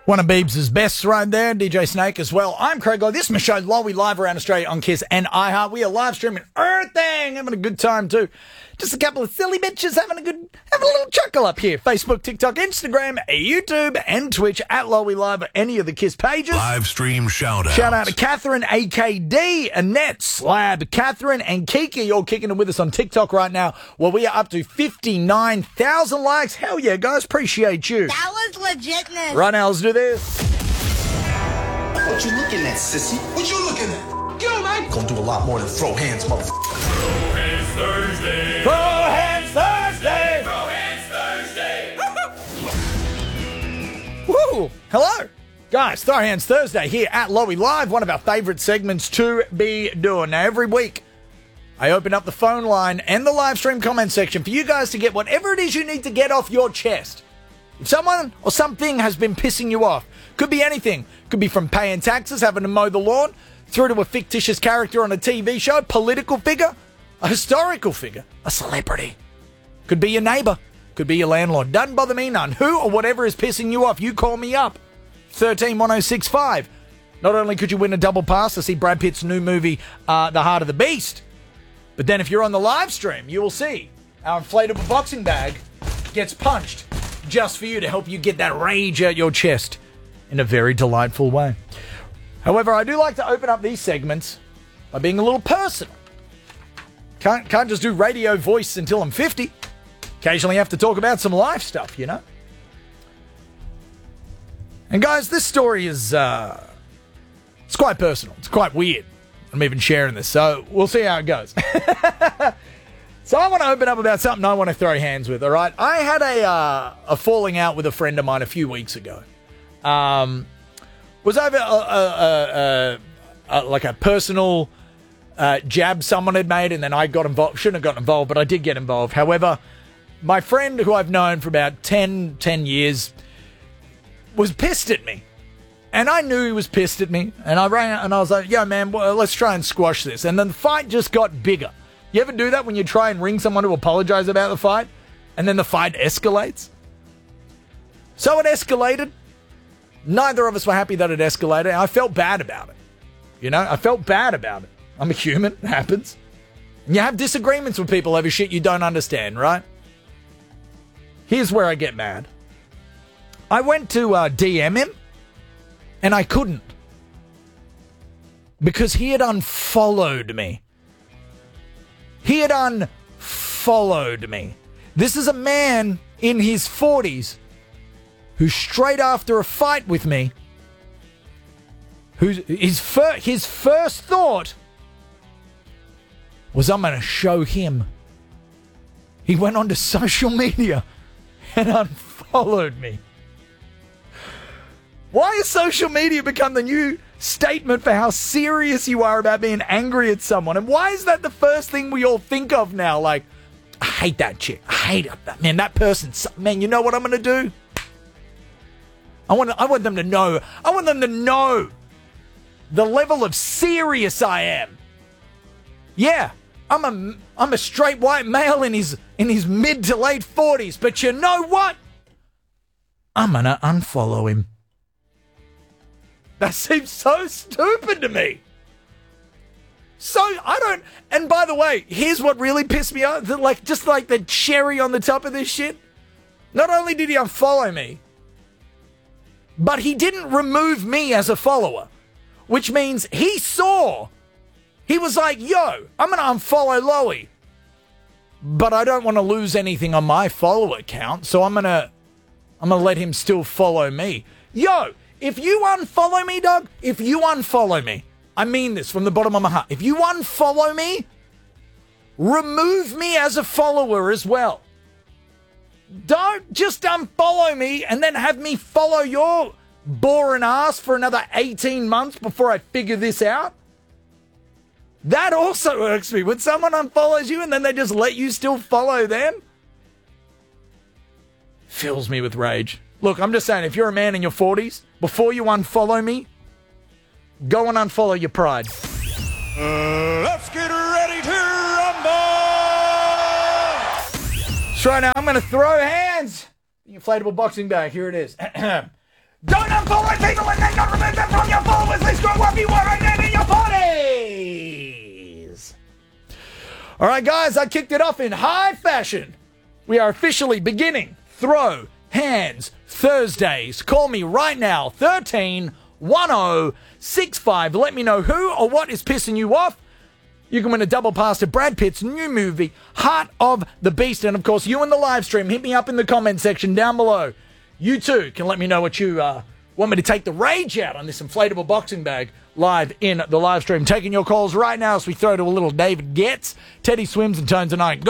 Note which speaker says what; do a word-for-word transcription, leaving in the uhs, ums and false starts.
Speaker 1: One of Beebs' best right there, D J Snake as well. I'm Craig Lowe. This is my show, Lowy, live around Australia on Kiss and iHeart. We are live streaming everything, having a good time too. Just a couple of silly bitches having a good, having a little chuckle up here. Facebook, TikTok, Instagram, YouTube, and Twitch at Lowy Live, or any of the Kiss pages.
Speaker 2: Live stream shout out.
Speaker 1: Shout out to Catherine, A K D, Annette, Slab, Catherine, and Kiki. You're kicking it with us on TikTok right now, where we are up to fifty-nine thousand likes. Hell yeah, guys. Appreciate you.
Speaker 3: That was legitness.
Speaker 1: Right now, let's do this.
Speaker 4: What you looking at, sissy? What you looking at? Yo, man. Gonna do a lot more than throw hands, motherfucker.
Speaker 5: Throw hands Thursday.
Speaker 1: Throw hands Thursday.
Speaker 5: Throw hands Thursday.
Speaker 1: Woo! Hello. Guys, Throw Hands Thursday here at Lowy Live, one of our favourite segments to be doing. Now, every week, I open up the phone line and the live stream comment section for you guys to get whatever it is you need to get off your chest. If someone or something has been pissing you off, could be anything. Could be from paying taxes, having to mow the lawn, through to a fictitious character on a T V show, political figure, a historical figure, a celebrity. Could be your neighbour. Could be your landlord. Doesn't bother me none. Who or whatever is pissing you off, you call me up. one three one oh six five. Not only could you win a double pass to see Brad Pitt's new movie, uh, The Heart of the Beast, but then if you're on the live stream, you will see our inflatable boxing bag gets punched just for you to help you get that rage out your chest in a very delightful way. However, I do like to open up these segments by being a little personal. Can't, can't just do radio voice until I'm fifty. Occasionally have to talk about some life stuff, you know? And guys, this story is, uh, it's quite personal. It's quite weird. I'm even sharing this, so we'll see how it goes. So I want to open up about something I want to throw hands with, all right? I had a uh, a falling out with a friend of mine a few weeks ago. Um, was over a, a, a, a, like a personal uh, jab someone had made, and then I got involved. Shouldn't have gotten involved, but I did get involved. However, my friend, who I've known for about ten, ten years, was pissed at me. And I knew he was pissed at me. And I ran out and I was like, yo, man, well, let's try and squash this. And then the fight just got bigger. You ever do that when you try and ring someone to apologize about the fight? And then the fight escalates? So it escalated. Neither of us were happy that it escalated. And I felt bad about it. You know, I felt bad about it. I'm a human. It happens. And you have disagreements with people over shit you don't understand, right? Here's where I get mad. I went to uh, D M him, and I couldn't. Because he had unfollowed me. He had unfollowed me. This is a man in his forties who, straight after a fight with me, whose his, fir- his first thought was, I'm going to show him. He went onto social media and unfollowed me. Why has social media become the new statement for how serious you are about being angry at someone? And why is that the first thing we all think of now? Like, I hate that chick. I hate that. Man, that person. Man, you know what I'm going to do? I want, I want them to know. I want them to know the level of serious I am. Yeah, I'm a, I'm a straight white male in his, in his mid to late forties. But you know what? I'm going to unfollow him. That seems so stupid to me. So, I don't... And by the way, here's what really pissed me off. Like, just like the cherry on the top of this shit. Not only did he unfollow me, but he didn't remove me as a follower. Which means he saw... He was like, yo, I'm going to unfollow Lowy. But I don't want to lose anything on my follower count, so I'm going to... I'm going to let him still follow me. Yo... If you unfollow me, dog, if you unfollow me, I mean this from the bottom of my heart. If you unfollow me, remove me as a follower as well. Don't just unfollow me and then have me follow your boring ass for another eighteen months before I figure this out. That also irks me. When someone unfollows you and then they just let you still follow them, fills me with rage. Look, I'm just saying, if you're a man in your forties, before you unfollow me, go and unfollow your pride.
Speaker 5: Uh, let's get ready to rumble!
Speaker 1: So right now, I'm going to throw hands. The inflatable boxing bag, here it is. Don't unfollow people and then not remove them from your followers list. Grow up, you are a name in your parties. All right, guys, I kicked it off in high fashion. We are officially beginning Throw Hands Thursdays. Call me right now, thirteen one oh six five. Let me know who or what is pissing you off. You can win a double pass to Brad Pitt's new movie, Heart of the Beast. And, of course, you in the live stream, hit me up in the comment section down below. You, too, can let me know what you uh, want me to take the rage out on this inflatable boxing bag live in the live stream. Taking your calls right now as we throw to a little David Getz, Teddy Swims, and Tones and I. Go.